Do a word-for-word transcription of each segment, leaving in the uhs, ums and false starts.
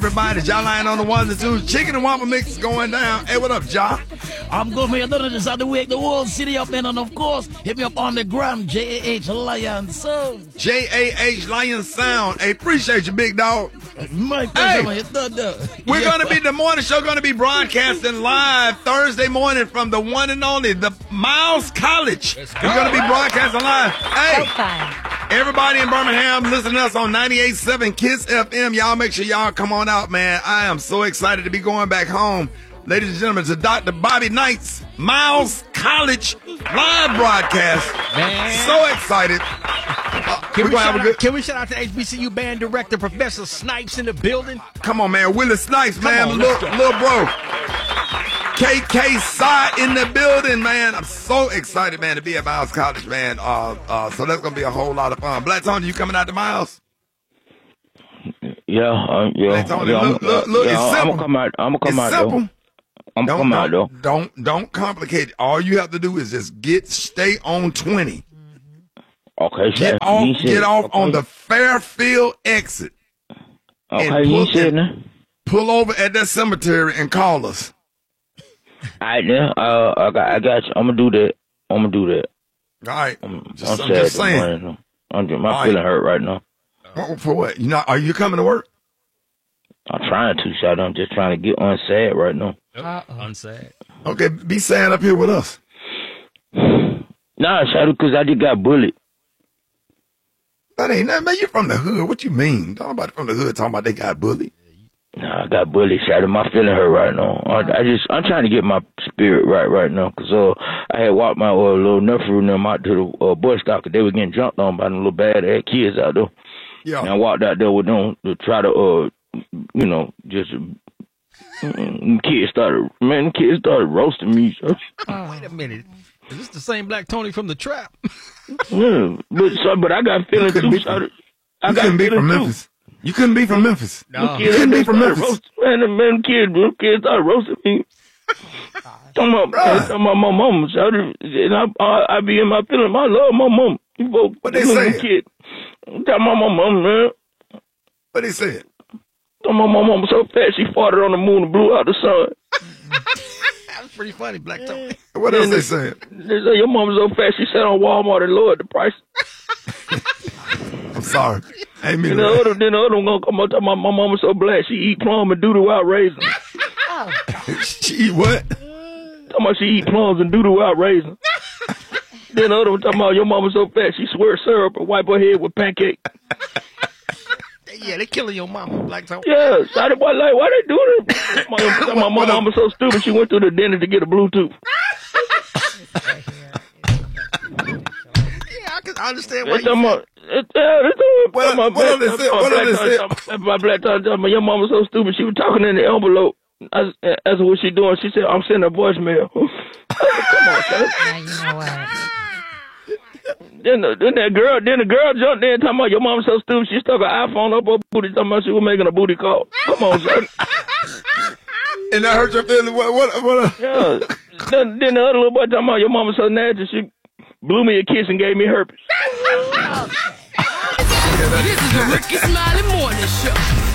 everybody. Jawline on the ones and twos. Chicken and waffle mix is going down. Hey, what up, Ja? I'm good, man. Don't just have to wake the whole city up, man. And of course, hit me up on the gram, J A H Lion Sound. J A H Lion Sound. Hey, appreciate you, big dog. My pleasure, man. Done, done. We're Yeah. going to be, the morning show going to be broadcasting live Thursday morning from the one and only, the Miles College. We're going to be broadcasting live. Hey, everybody in Birmingham, listen to us on ninety-eight point seven KISS F M. Y'all make sure y'all come on out, man. I am so excited to be going back home. Ladies and gentlemen, to Doctor Bobby Knight's Miles College live broadcast. Man. So excited. Uh, Can we're we, gonna have shout a out, good. can we shout out to H B C U band director Professor Snipes in the building? Come on, man. Willie Snipes, man. on, little, let's go. little bro. K K Side in the building, man. I'm so excited, man, to be at Miles College, man. Uh, uh, so that's going to be a whole lot of fun. Black Tony, you coming out to Miles? Yeah, uh, yeah. Hey, Tony, yeah, look, I'm, look, look, yeah, it's I'm simple. gonna come out. I'm gonna come It's out simple. though. I'm gonna Don't, come out though. don't, don't, don't complicate it. All you have to do is just get, stay on twenty. Okay, Get so off, you said- get off okay. on the Fairfield exit. Okay, and you pull- said and- that. Pull over at that cemetery and call us. All right, then. Uh, I got, I got you. I'm gonna do that. I'm gonna do that. All right. I'm, Just, I'm I'm just sad saying. morning. I'm just, my All right. feeling hurt right now. What- For what? You know, are you coming to work? I'm trying to, shut. I'm just trying to get unsad right now. Unsad. Okay, be sad up here with us. Nah, Shadow, because I just got bullied. That ain't nothing, man. You from the hood. What you mean? Talking about from the hood, talking about they got bullied. Nah, I got bullied, Shadow. My feeling hurt right now. I, I just, I'm trying to get my spirit right right now, because uh, I had walked my uh, little nephew and them out to the uh, boy scout, because they were getting jumped on by them little bad ass kids out there. Yeah. And I walked out there with them to try to, uh, you know, just, mm, kids started, man, the kids started roasting me. So. Wait a minute. Is this the same Black Tony from the trap? Yeah, but so, but I got feeling couldn't too. be So, from- I You got couldn't be feeling from too. Memphis. You couldn't be from Memphis. No. You couldn't be from started Memphis. roasting- Man, the man, kids, them kids started roasting me. Talking about, Bruh. talking about my mama. So I, and I, I, I be in my feeling. I love my mom. You both, What they you little saying? Kid. Talking about my mom, man. What they said? Talking about my mama so fat she farted on the moon and blew out the sun. That's pretty funny, Black Tony. What else they saying? They say your mama so fat she sat on Walmart and lowered the price. I'm sorry. I ain't mean And the to- other, then the other one gonna come up talking about my mama so black she eat plum and doodle out raisins. She eat what? Talking about she eat plums and doodle out raisins. Then the other one talking about your mama so fat she swear syrup and wipe her head with pancake. Yeah, they killing your mama, Black Tony. Yeah, so I, why, like, why they doing it? My, my, my mama so stupid she went to the dentist to get a Bluetooth. Yeah, I can understand why They you talking about, it, yeah, they talking What- about, what else they said? What else they said? My black tongue talking about your mama so stupid she was talking in the envelope. I, that's what she doing. She said, I'm sending a voicemail. I said, come on, son. Now you know what? Then, the, then that girl, then the girl jumped in talking about your mama so stupid she stuck her iPhone up her booty talking about she was making a booty call. Come on, son. And that hurt your feelings? What? What? what Yeah. Then, then the other little boy talking about your mama so nasty she blew me a kiss and gave me herpes. This is the Ricky Smiley Morning Show.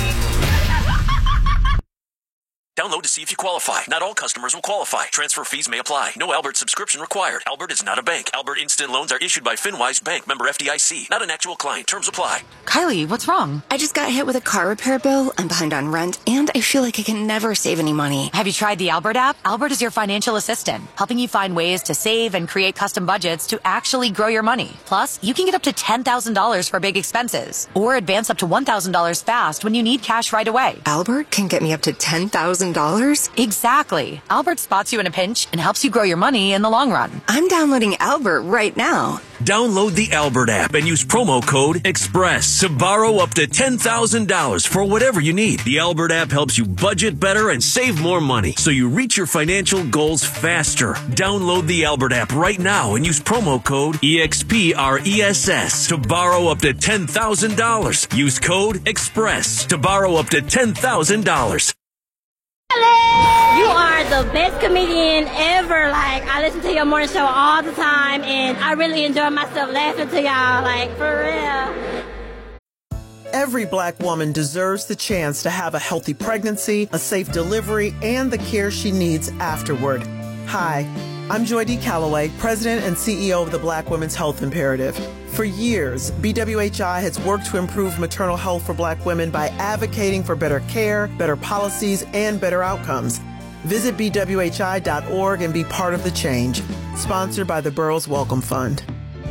Download to see if you qualify. Not all customers will qualify. Transfer fees may apply. No Albert subscription required. Albert is not a bank. Albert Instant Loans are issued by FinWise Bank, member F D I C. Not an actual client. Terms apply. Kylie, what's wrong? I just got hit with a car repair bill. I'm behind on rent, and I feel like I can never save any money. Have you tried the Albert app? Albert is your financial assistant, helping you find ways to save and create custom budgets to actually grow your money. Plus, you can get up to ten thousand dollars for big expenses, or advance up to one thousand dollars fast when you need cash right away. Albert can get me up to ten thousand dollars? Exactly. Albert spots you in a pinch and helps you grow your money in the long run. I'm downloading Albert right now. Download the Albert app and use promo code EXPRESS to borrow up to ten thousand dollars for whatever you need. The Albert app helps you budget better and save more money so you reach your financial goals faster. Download the Albert app right now and use promo code EXPRESS to borrow up to ten thousand dollars. Use code EXPRESS to borrow up to ten thousand dollars. You are the best comedian ever. Like, I listen to your morning show all the time, and I really enjoy myself laughing to y'all, like, for real. Every Black woman deserves the chance to have a healthy pregnancy, a safe delivery, and the care she needs afterward. Hi, I'm Joy D. Calloway, President and C E O of the Black Women's Health Imperative. For years, B W H I has worked to improve maternal health for Black women by advocating for better care, better policies, and better outcomes. Visit B W H I dot org and be part of the change. Sponsored by the Burroughs Welcome Fund.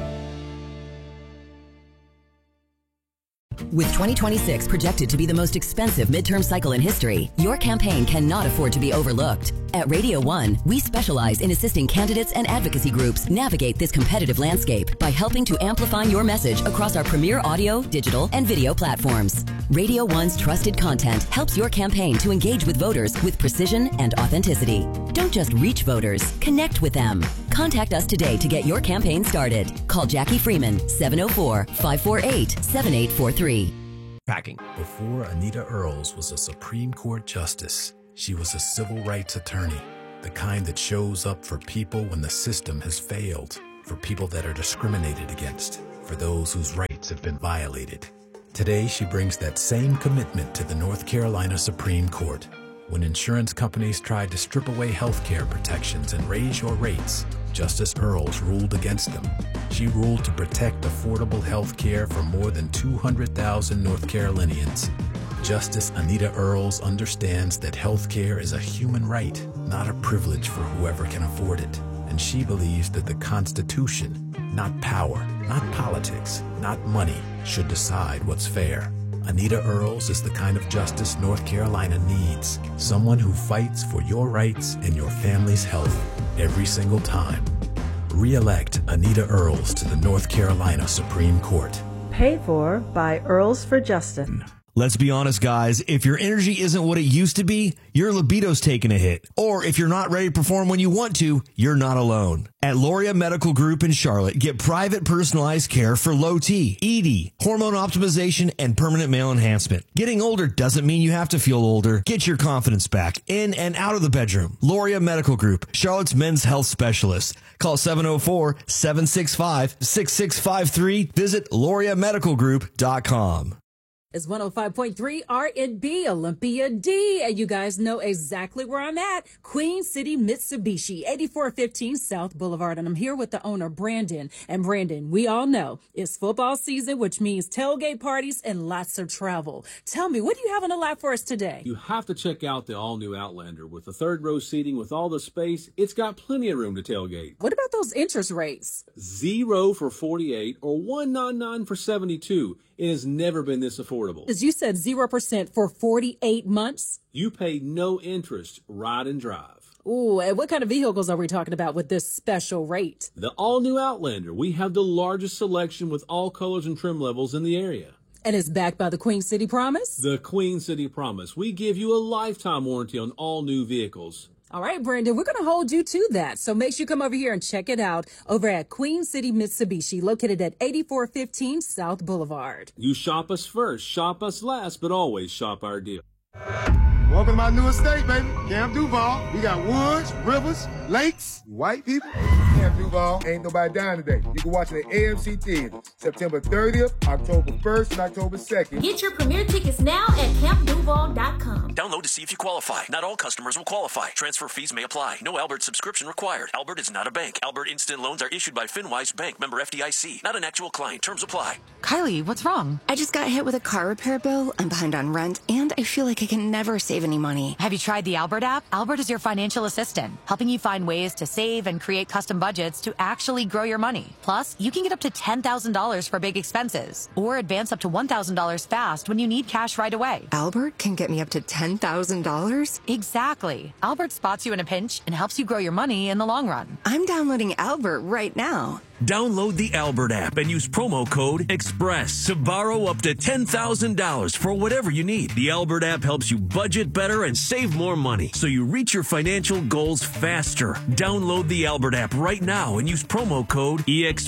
With twenty twenty-six projected to be the most expensive midterm cycle in history, your campaign cannot afford to be overlooked. At Radio One, we specialize in assisting candidates and advocacy groups navigate this competitive landscape by helping to amplify your message across our premier audio, digital, and video platforms. Radio One's trusted content helps your campaign to engage with voters with precision and authenticity. Don't just reach voters, connect with them. Contact us today to get your campaign started. Call Jackie Freeman, seven oh four, five four eight, seven eight four three. Packing. Before Anita Earls was a Supreme Court justice, she was a civil rights attorney, the kind that shows up for people when the system has failed, for people that are discriminated against, for those whose rights have been violated. Today, she brings that same commitment to the North Carolina Supreme Court. When insurance companies tried to strip away health care protections and raise your rates, Justice Earls ruled against them. She ruled to protect affordable health care for more than two hundred thousand North Carolinians. Justice Anita Earls understands that health care is a human right, not a privilege for whoever can afford it. And she believes that the Constitution, not power, not politics, not money, should decide what's fair. Anita Earls is the kind of justice North Carolina needs. Someone who fights for your rights and your family's health every single time. Re-elect Anita Earls to the North Carolina Supreme Court. Paid for by Earls for Justice. Let's be honest, guys. If your energy isn't what it used to be, your libido's taking a hit. Or if you're not ready to perform when you want to, you're not alone. At Loria Medical Group in Charlotte, get private personalized care for low T, E D, hormone optimization, and permanent male enhancement. Getting older doesn't mean you have to feel older. Get your confidence back in and out of the bedroom. Loria Medical Group, Charlotte's men's health specialist. Call seven oh four, seven six five, six six five three. Visit loria medical group dot com. It's one oh five point three R and B Olympia D, and you guys know exactly where I'm at. Queen City Mitsubishi, eighty-four fifteen South Boulevard, and I'm here with the owner, Brandon. And Brandon, we all know it's football season, which means tailgate parties and lots of travel. Tell me, what do you have on the lap for us today? You have to check out the all-new Outlander. With the third row seating, with all the space, it's got plenty of room to tailgate. What about those interest rates? Zero for forty-eight or one ninety-nine for seventy-two. It has never been this affordable. As you said, zero percent for forty-eight months? You pay no interest, ride and drive. Ooh, and what kind of vehicles are we talking about with this special rate? The all-new Outlander. We have the largest selection with all colors and trim levels in the area. And it's backed by the Queen City Promise? The Queen City Promise. We give you a lifetime warranty on all new vehicles. All right, Brandon, we're going to hold you to that. So make sure you come over here and check it out over at Queen City Mitsubishi, located at eighty-four fifteen South Boulevard. You shop us first, shop us last, but always shop our deal. Welcome to my new estate, baby. Camp Duval. We got woods, rivers, lakes, white people. Camp Duval. Ain't nobody dying today. You can watch it at A M C Theaters, September thirtieth, October first, and October second. Get your premiere tickets now at camp duval dot com. Download to see if you qualify. Not all customers will qualify. Transfer fees may apply. No Albert subscription required. Albert is not a bank. Albert Instant Loans are issued by FinWise Bank, member F D I C. Not an actual client. Terms apply. Kylie, what's wrong? I just got hit with a car repair bill. I'm behind on rent, and I feel like I can never save any money. Have you tried the Albert app? Albert is your financial assistant, helping you find ways to save and create custom budgets to actually grow your money. Plus, you can get up to ten thousand dollars for big expenses, or advance up to one thousand dollars fast when you need cash right away. Albert can get me up to ten thousand dollars? Exactly. Albert spots you in a pinch and helps you grow your money in the long run. I'm downloading Albert right now. Download the Albert app and use promo code EXPRESS to borrow up to ten thousand dollars for whatever you need. The Albert app helps you budget better and save more money, so you reach your financial goals faster. Download the Albert app right now and use promo code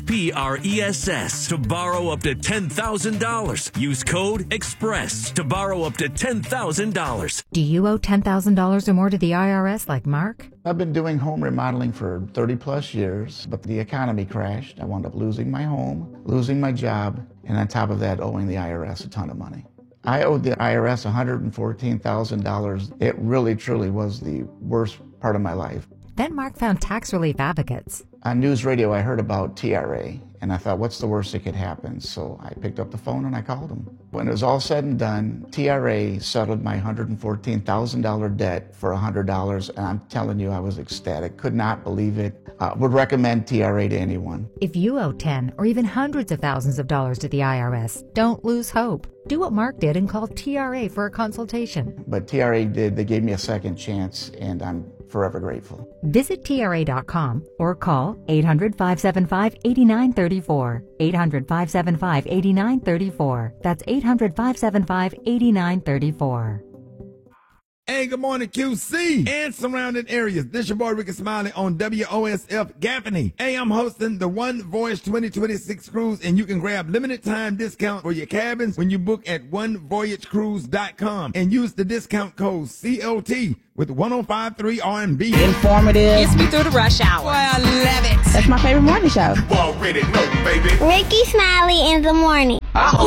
EXPRESS to borrow up to ten thousand dollars. Use code EXPRESS to borrow up to ten thousand dollars. Do you owe ten thousand dollars or more to the I R S like Mark? I've been doing home remodeling for thirty plus years, but the economy crashed. I wound up losing my home, losing my job, and on top of that, owing the I R S a ton of money. I owed the I R S one hundred fourteen thousand dollars. It really, truly was the worst part of my life. Then Mark found tax relief advocates. On news radio, I heard about T R A, and I thought, what's the worst that could happen? So I picked up the phone and I called them. When it was all said and done, T R A settled my one hundred fourteen thousand dollars debt for one hundred dollars, and I'm telling you, I was ecstatic. Could not believe it. Uh, would recommend T R A to anyone. If you owe ten or even hundreds of thousands of dollars to the I R S, don't lose hope. Do what Mark did and call T R A for a consultation. But T R A did. They gave me a second chance, and I'm forever grateful. Visit T R A dot com or call eight hundred, five seven five, eight nine three four. eight hundred, five seven five, eight nine three four. That's eight hundred, five seven five, eight nine three four. Hey, good morning, Q C and surrounding areas. This your boy Ricky Smiley on W O S F Gaffney. Hey, I'm hosting the One Voyage twenty twenty-six cruise, and you can grab limited time discount for your cabins when you book at one voyage cruise dot com and use the discount code C O T with one oh five point three R and B. Informative. Gets me through the rush hour. Boy, I love it. That's my favorite morning show. You already know, baby. Ricky Smiley in the morning. I hope